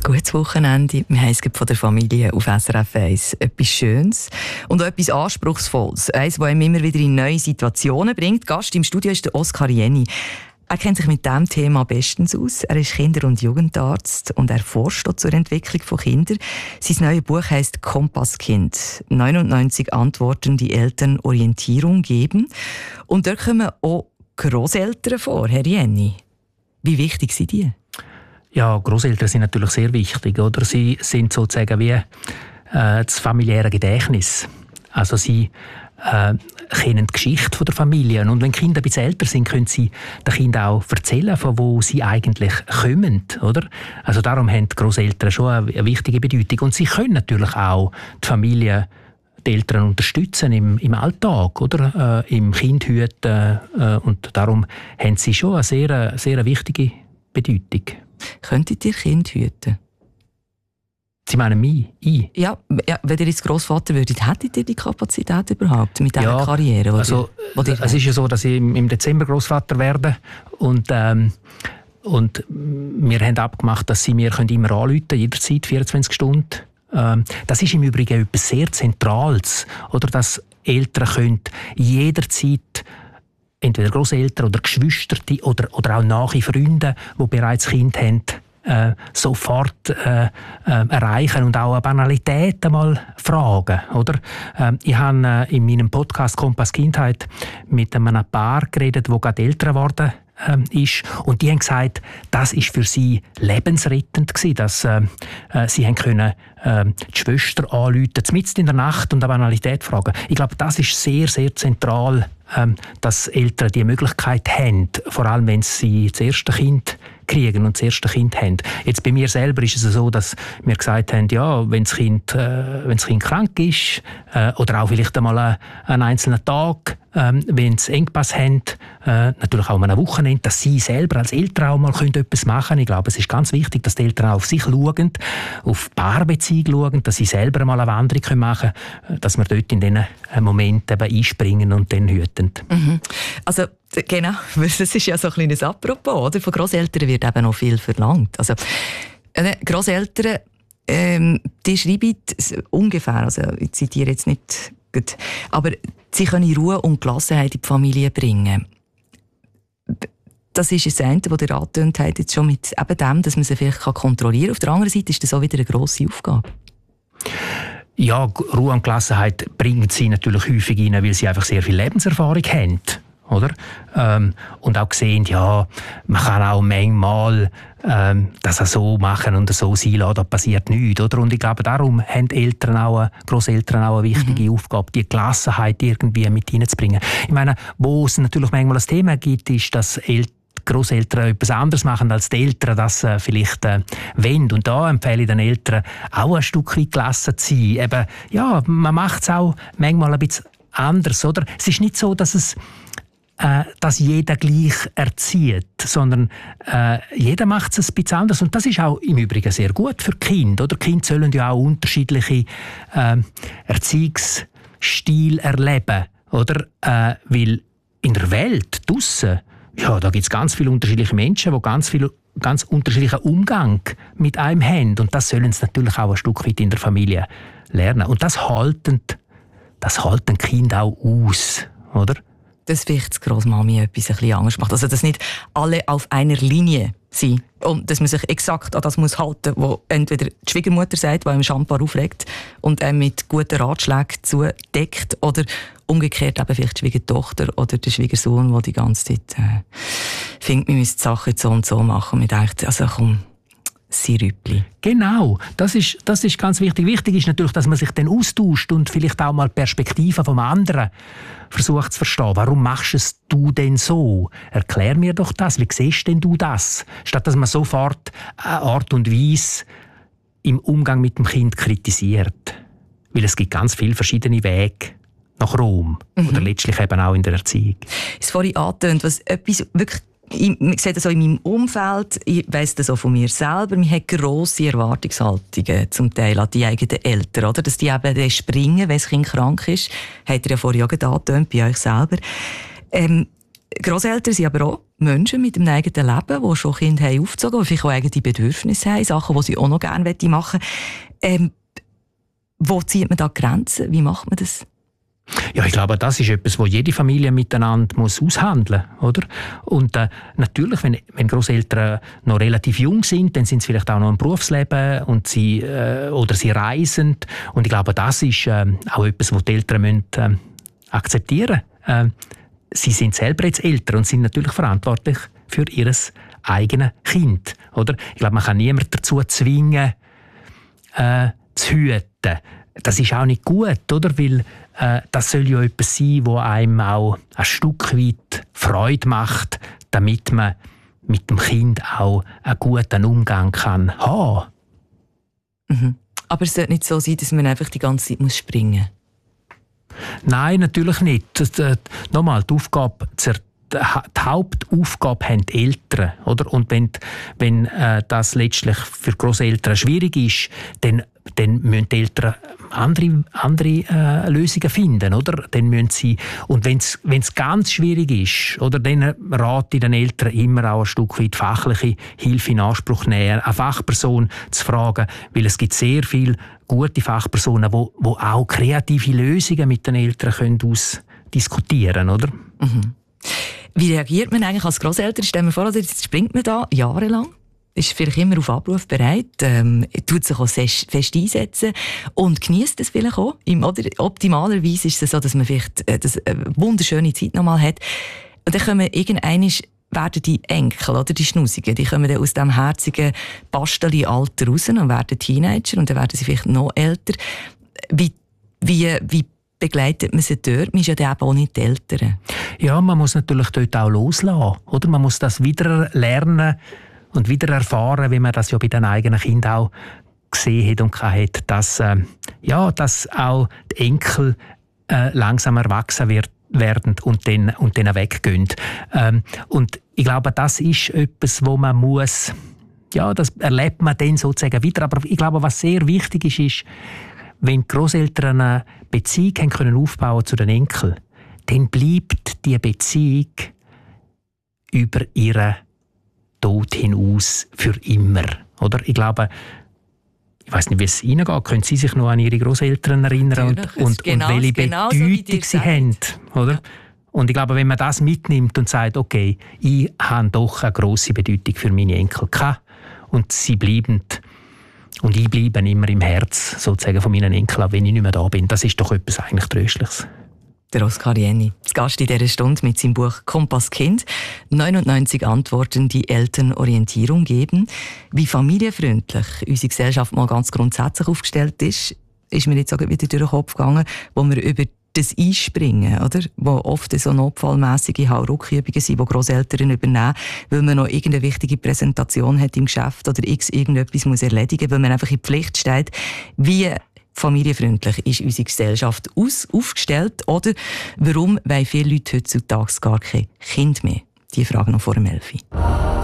Gutes Wochenende. Wir haben es von der Familie auf SRF 1. Etwas Schönes und auch etwas Anspruchsvolles. Eines, das einem immer wieder in neue Situationen bringt. Gast im Studio ist der Oskar Jenny. Er kennt sich mit diesem Thema bestens aus. Er ist Kinder- und Jugendarzt und er forscht zur Entwicklung von Kindern. Sein neues Buch heisst «Kompasskind». 99 Antworten, die Eltern Orientierung geben. Und dort kommen auch Grosseltern vor, Herr Jenny. Wie wichtig sind die? Ja, Grosseltern sind natürlich sehr wichtig. Oder? Sie sind sozusagen wie das familiäre Gedächtnis. Also sie kennen die Geschichte der Familie. Und wenn die Kinder ein bisschen älter sind, können sie den Kindern auch erzählen, von wo sie eigentlich kommen. Oder? Also darum haben die Grosseltern schon eine wichtige Bedeutung. Und sie können natürlich auch die Familie, die Eltern unterstützen im Alltag, oder? Im Kindhüten. Und darum haben sie schon eine sehr, sehr wichtige Bedeutung. Könntet ihr Kind hüten? Sie meinen mich? Ich? Ja, wenn ihr jetzt Grossvater würdet, hättet ihr die Kapazität überhaupt mit dieser Karriere? Also, es ist ja so, dass ich im Dezember Grossvater werde und wir haben abgemacht, dass sie mir immer anrufen können, jederzeit, 24 Stunden. Das ist im Übrigen etwas sehr Zentrales, oder, dass Eltern können jederzeit entweder Grosseltern oder Geschwister oder auch nahe Freunde, die bereits Kind haben, sofort erreichen und auch eine Banalität einmal fragen. Oder? Ich habe in meinem Podcast «Kompass Kindheit» mit einem Paar geredet, das gerade älter geworden ist. Und die haben gesagt, das ist für sie lebensrettend gewesen, dass sie haben können, die Schwester anrufen, mitten in der Nacht und eine Banalität fragen. Ich glaube, das ist sehr, sehr zentral, dass Eltern die Möglichkeit haben, vor allem wenn sie das erste Kind kriegen und das erste Kind haben. Jetzt bei mir selber ist es so, dass wir gesagt haben, ja, wenn das Kind krank ist oder auch vielleicht einmal einen einzelnen Tag, wenn sie Engpass haben, natürlich auch an einem Wochenende, dass sie selber als Eltern auch mal etwas machen können. Ich glaube, es ist ganz wichtig, dass die Eltern auch auf sich schauen, auf die Paarbeziehung schauen, dass sie selber mal eine Wanderung machen können, dass wir dort in diesen Momenten einspringen und dann hüten. Mhm. Also genau, das ist ja so ein kleines Apropos, oder? Von Grosseltern wird eben noch viel verlangt. Also Grosseltern, die schreiben ungefähr, also ich zitiere jetzt nicht gut, aber sie können Ruhe und Gelassenheit in die Familie bringen. Das ist das eine, was ihr angetönt habt, jetzt schon mit eben dem, dass man sie vielleicht kontrollieren kann. Auf der anderen Seite ist das auch wieder eine grosse Aufgabe. Ja, Ruhe und Gelassenheit bringen sie natürlich häufig rein, weil sie einfach sehr viel Lebenserfahrung haben. Oder? Und auch sehen, ja, man kann auch manchmal das auch so machen und so sein lassen, da passiert nichts. Oder? Und ich glaube, darum haben Grosseltern auch eine wichtige Aufgabe, die Gelassenheit irgendwie mit hineinzubringen. Ich meine, wo es natürlich manchmal ein Thema gibt, ist, dass Grosseltern etwas anderes machen, als die Eltern das vielleicht wollen. Und da empfehle ich den Eltern auch ein Stück weit gelassen zu sein. Eben, ja, man macht es auch manchmal ein bisschen anders. Oder? Es ist nicht so, dass jeder gleich erzieht, sondern jeder macht es ein bisschen anders. Und das ist auch im Übrigen sehr gut für die Kinder. Oder? Die Kinder sollen ja auch unterschiedliche Erziehungsstile erleben. Oder? Weil in der Welt draussen, ja, da gibt es ganz viele unterschiedliche Menschen, die ganz unterschiedlichen Umgang mit einem haben. Und das sollen sie natürlich auch ein Stück weit in der Familie lernen. Und das halten Kinder auch aus. Oder? Dass vielleicht die Grossmami etwas ein bisschen anders macht. Also, dass nicht alle auf einer Linie sind. Und dass man sich exakt an das muss halten muss, was entweder die Schwiegermutter sagt, die einem Champagner aufregt und einem mit guten Ratschlägen zudeckt, oder umgekehrt eben vielleicht die Schwiegertochter oder der Schwiegersohn, der die ganze Zeit findet, wir müssen die Sachen so und so machen. Und man denkt, also komm, Sirüppli. Genau, das ist ganz wichtig. Wichtig ist natürlich, dass man sich dann austauscht und vielleicht auch mal Perspektiven vom anderen versucht zu verstehen. Warum machst du denn so? Erklär mir doch das. Wie siehst denn du das? Statt dass man sofort eine Art und Weise im Umgang mit dem Kind kritisiert. Weil es gibt ganz viele verschiedene Wege nach Rom. Oder letztlich eben auch in der Erziehung. Es vorhin angetönt, was etwas wirklich, ich sehe das auch in meinem Umfeld, ich weiss das auch von mir selber, man hat grosse Erwartungshaltungen zum Teil an die eigenen Eltern, oder? Dass die eben springen, wenn das Kind krank ist. Habt ihr ja vorhin auch angetönt, bei euch selber. Grosseltern sind aber auch Menschen mit einem eigenen Leben, die schon Kinder haben aufgezogen, die vielleicht auch eigene Bedürfnisse haben, Sachen, die sie auch noch gerne machen möchten. Wo zieht man da Grenzen? Wie macht man das? Ja, ich glaube, das ist etwas, was jede Familie miteinander muss aushandeln muss, oder? Und natürlich, wenn Grosseltern noch relativ jung sind, dann sind sie vielleicht auch noch im Berufsleben und sie reisen. Und ich glaube, das ist auch etwas, was die Eltern müssen, akzeptieren müssen. Sie sind selber jetzt Eltern und sind natürlich verantwortlich für ihr eigenes Kind, oder? Ich glaube, man kann niemanden dazu zwingen, zu hüten. Das ist auch nicht gut, oder? Weil das soll ja etwas sein, das einem auch ein Stück weit Freude macht, damit man mit dem Kind auch einen guten Umgang kann haben. Mhm. Aber es sollte nicht so sein, dass man einfach die ganze Zeit springen muss. Nein, natürlich nicht. Nochmal, die Hauptaufgabe haben die Eltern. Oder? Und wenn das letztlich für Grosseltern schwierig ist, dann müssen die Eltern andere Lösungen finden. Oder? Dann müssen sie, und wenn es ganz schwierig ist, oder, dann rate ich den Eltern immer auch ein Stück weit fachliche Hilfe in Anspruch nehmen, eine Fachperson zu fragen, weil es gibt sehr viele gute Fachpersonen, die auch kreative Lösungen mit den Eltern können ausdiskutieren können. Mhm. Wie reagiert man eigentlich als Grosseltern? Stell mir vor, jetzt springt man da jahrelang, ist vielleicht immer auf Abruf bereit, tut sich auch fest einsetzen und genießt es vielleicht auch. Optimalerweise ist es so, dass man vielleicht eine wunderschöne Zeit nochmal hat. Und dann kommen werden die Enkel, oder die Schnusigen, die kommen dann aus dem herzigen Basteli-Alter raus und werden Teenager und dann werden sie vielleicht noch älter. Wie begleitet man sie dort? Man ist ja dann eben auch nicht die Eltern. Ja, man muss natürlich dort auch loslassen. Oder? Man muss das wieder lernen und wieder erfahren, wie man das ja bei den eigenen Kindern auch gesehen hat und hat, dass auch die Enkel langsam erwachsen werden und dann weggehen. Und ich glaube, das ist etwas, wo man muss, ja, das erlebt man dann sozusagen wieder. Aber ich glaube, was sehr wichtig ist, wenn die Grosseltern eine Beziehung können aufbauen zu den Enkeln, dann bleibt die Beziehung über ihren Tod hinaus für immer. Oder? Ich glaube, ich weiss nicht, wie es Ihnen geht. Können Sie sich noch an Ihre Grosseltern erinnern und welche Bedeutung sie haben? Oder? Ja. Und ich glaube, wenn man das mitnimmt und sagt, okay, ich habe doch eine grosse Bedeutung für meine Enkel gehabt und sie bleiben und ich bleibe immer im Herz sozusagen von meinen Enkeln, auch wenn ich nicht mehr da bin. Das ist doch etwas eigentlich Tröstliches. Der Oscar Jenny, zu Gast in dieser Stunde mit seinem Buch «Kompass Kind». 99 Antworten, die Eltern Orientierung geben. Wie familienfreundlich unsere Gesellschaft mal ganz grundsätzlich aufgestellt ist mir jetzt auch wieder durch den Kopf gegangen, wo wir über das Einspringen, oder? Wo oft so notfallmässige Hauruckübungen sind, die Grosseltern übernehmen, weil man noch irgendeine wichtige Präsentation hat im Geschäft oder irgendetwas muss erledigen, weil man einfach in Pflicht steht. Wie familienfreundlich ist unsere Gesellschaft aufgestellt? Oder warum wollen viele Leute heutzutage gar kein Kind mehr? Die Frage noch vor dem 11.